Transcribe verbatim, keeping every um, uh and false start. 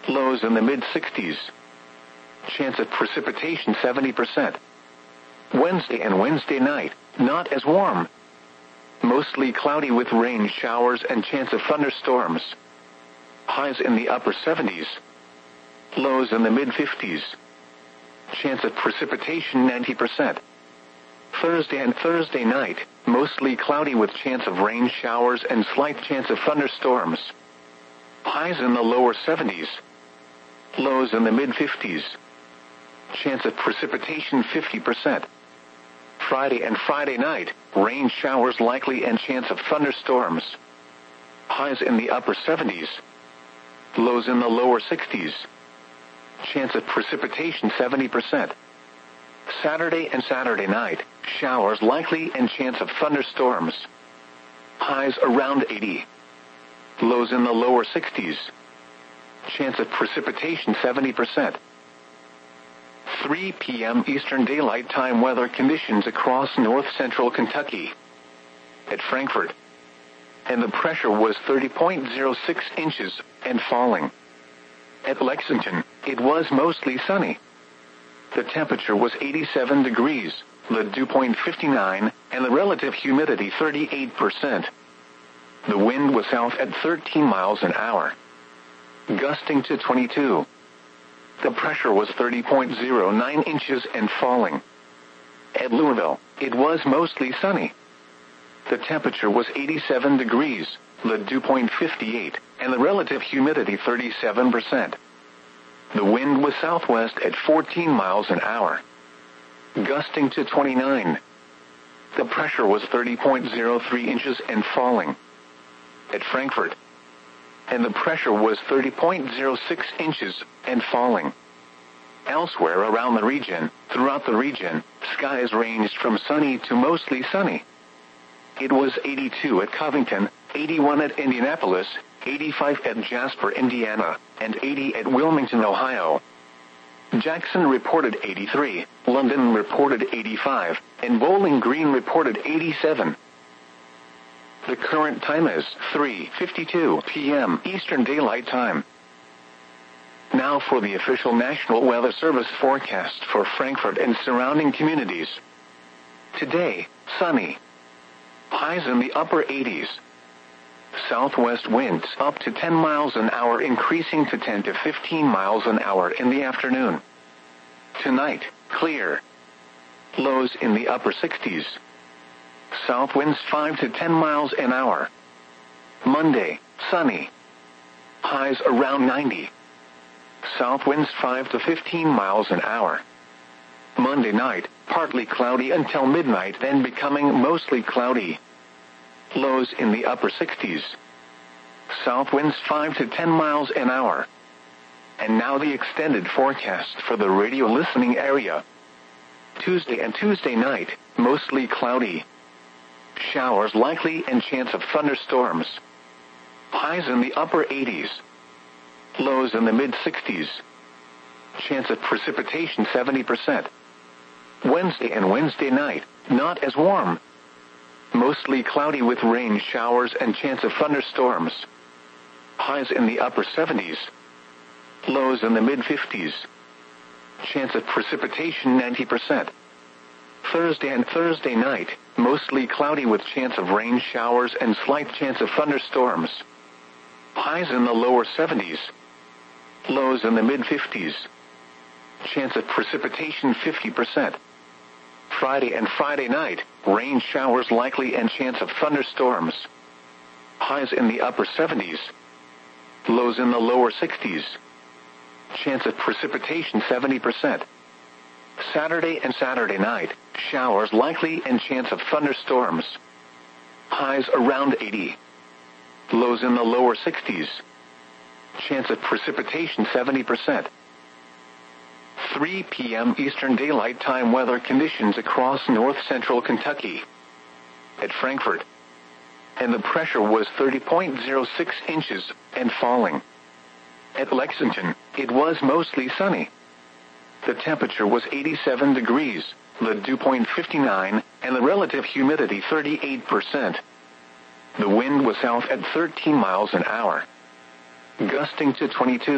Lows in the mid sixties. Chance of precipitation seventy percent. Wednesday and Wednesday night, not as warm. Mostly cloudy with rain showers and chance of thunderstorms. Highs in the upper seventies. Lows in the mid fifties. Chance of precipitation ninety percent. Thursday and Thursday night, mostly cloudy with chance of rain showers and slight chance of thunderstorms. Highs in the lower seventies. Lows in the mid fifties. Chance of precipitation fifty percent. Friday and Friday night, rain showers likely and chance of thunderstorms. Highs in the upper seventies. Lows in the lower sixties. Chance of precipitation seventy percent. Saturday and Saturday night, showers likely and chance of thunderstorms. Highs around eighty. Lows in the lower sixties. Chance of precipitation seventy percent. three p.m. Eastern Daylight Time weather conditions across north-central Kentucky. At Frankfort. And the pressure was thirty point zero six inches and falling. At Lexington, it was mostly sunny. The temperature was eighty-seven degrees, the dew point fifty-nine, and the relative humidity thirty-eight percent. The wind was south at thirteen miles an hour, gusting to twenty-two. The pressure was thirty point zero nine inches and falling. At Louisville, it was mostly sunny. The temperature was eighty-seven degrees, the dew point fifty-eight, and the relative humidity thirty-seven percent. The wind was southwest at fourteen miles an hour, gusting to twenty-nine. The pressure was thirty point zero three inches and falling. At Frankfort. And the pressure was thirty point zero six inches and falling. Elsewhere around the region, throughout the region, skies ranged from sunny to mostly sunny. It was eighty-two at Covington, eighty-one at Indianapolis, eighty-five at Jasper, Indiana, and eighty at Wilmington, Ohio. Jackson reported eighty-three, London reported eighty-five, and Bowling Green reported eighty-seven. The current time is three fifty-two p.m. Eastern Daylight Time. Now for the official National Weather Service forecast for Frankfort and surrounding communities. Today, sunny. Highs in the upper eighties. Southwest winds up to ten miles an hour, increasing to ten to fifteen miles an hour in the afternoon. Tonight, clear. Lows in the upper sixties. South winds five to ten miles an hour. Monday, sunny. Highs around ninety. South winds five to fifteen miles an hour. Monday night, partly cloudy until midnight, then becoming mostly cloudy. Lows in the upper sixties. South winds five to ten miles an hour. And now the extended forecast for the radio listening area. Tuesday and Tuesday night, mostly cloudy. Showers likely and chance of thunderstorms. Highs in the upper eighties. Lows in the mid sixties. Chance of precipitation seventy percent. Wednesday and Wednesday night, not as warm. Mostly cloudy with rain showers and chance of thunderstorms. Highs in the upper seventies. Lows in the mid fifties. Chance of precipitation ninety percent. Thursday and Thursday night, mostly cloudy with chance of rain showers and slight chance of thunderstorms. Highs in the lower seventies. Lows in the mid fifties. Chance of precipitation fifty percent. Friday and Friday night, rain showers likely and chance of thunderstorms. Highs in the upper seventies. Lows in the lower sixties. Chance of precipitation seventy percent. Saturday and Saturday night, showers likely and chance of thunderstorms. Highs around eighty. Lows in the lower sixties. Chance of precipitation seventy percent. three p.m. Eastern Daylight Time weather conditions across north-central Kentucky. At Frankfort. And the pressure was thirty point zero six inches and falling. At Lexington, it was mostly sunny. The temperature was eighty-seven degrees, the dew point fifty-nine, and the relative humidity thirty-eight percent. The wind was south at thirteen miles an hour, gusting to twenty-two.